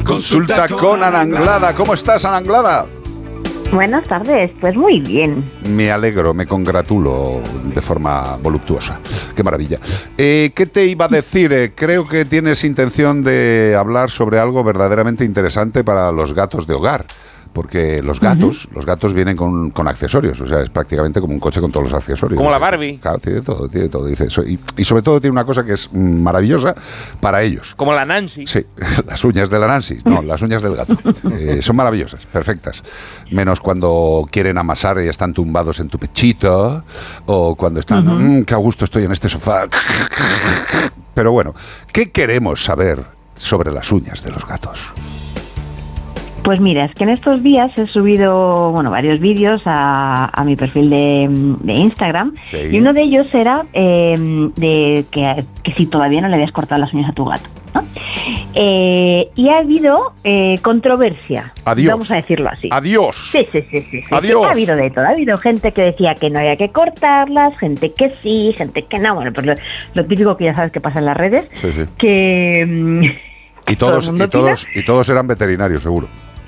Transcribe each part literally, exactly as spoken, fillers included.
Consulta con Ana Anglada. ¿Cómo estás, Ana Anglada? Buenas tardes, pues muy bien. Me alegro, me congratulo de forma voluptuosa. Qué maravilla. Eh, ¿Qué te iba a decir? Eh, creo que tienes intención de hablar sobre algo verdaderamente interesante para los gatos de hogar. Porque los gatos, uh-huh. los gatos vienen con, con accesorios, o sea, es prácticamente como un coche con todos los accesorios. Como la Barbie. Claro, tiene todo, tiene todo. Dice, so, y, y sobre todo tiene una cosa que es maravillosa para ellos. Como la Nancy. Sí, las uñas de la Nancy, no, las uñas del gato. Eh, son maravillosas, perfectas. Menos cuando quieren amasar y están tumbados en tu pechito, o cuando están, uh-huh. mmm, qué a gusto estoy en este sofá. Pero bueno, ¿qué queremos saber sobre las uñas de los gatos? Pues mira, es que en estos días he subido, bueno, varios vídeos a, a mi perfil de, de Instagram, sí. Y uno de ellos era eh, de que, que si todavía no le habías cortado las uñas a tu gato, ¿no? Eh, y ha habido eh, controversia, Adiós. Vamos a decirlo así. Adiós. Sí, sí, sí, sí, sí. Adiós. Sí, ha habido de todo, ha habido gente que decía que no había que cortarlas, gente que sí, gente que no, bueno, pues lo, lo típico que ya sabes que pasa en las redes, sí, sí. que... Y todos, todo y, todos, y todos eran veterinarios, seguro.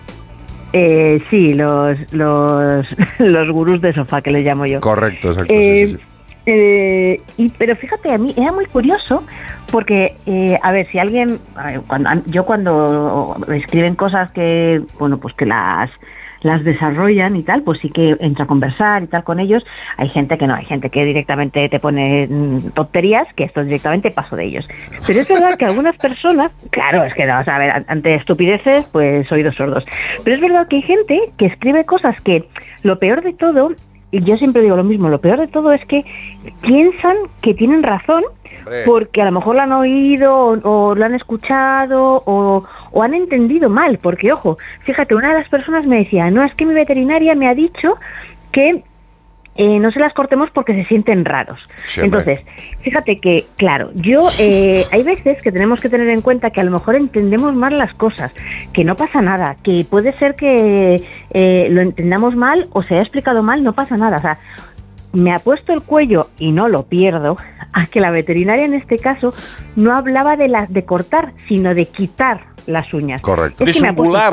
Eh, sí, los, los los gurús de sofá, que les llamo yo. Correcto, exacto. Eh, sí, sí, sí. Eh, y, pero fíjate, a mí era muy curioso porque, eh, a ver, si alguien, cuando, yo cuando escriben cosas que, bueno, pues que las... las desarrollan y tal, pues sí que entro a conversar y tal con ellos. Hay gente que no, hay gente que directamente te pone tonterías, que esto directamente paso de ellos. Pero es verdad que algunas personas, claro, es que, vamos a ver, ante estupideces, pues oídos sordos. Pero es verdad que hay gente que escribe cosas que, lo peor de todo, y yo siempre digo lo mismo, lo peor de todo es que piensan que tienen razón, porque a lo mejor lo han oído o, o lo han escuchado o, o han entendido mal, porque ojo, fíjate, una de las personas me decía, no, es que mi veterinaria me ha dicho que eh, no se las cortemos porque se sienten raros. Siempre. Entonces, fíjate que, claro, yo eh, hay veces que tenemos que tener en cuenta que a lo mejor entendemos mal las cosas, que no pasa nada, que puede ser que eh, lo entendamos mal o se haya explicado mal, no pasa nada, o sea, me ha puesto el cuello y no lo pierdo a que la veterinaria en este caso no hablaba de las de cortar, sino de quitar las uñas. Correcto. Es que me ha puesto el